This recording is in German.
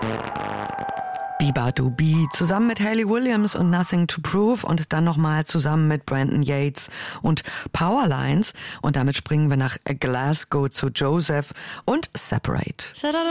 Bieber-Do-Bee zusammen mit Hayley Williams und Nothing to Prove und dann nochmal zusammen mit Brandon Yates und Powerlines. Und damit springen wir nach Glasgow zu Joseph und Separate.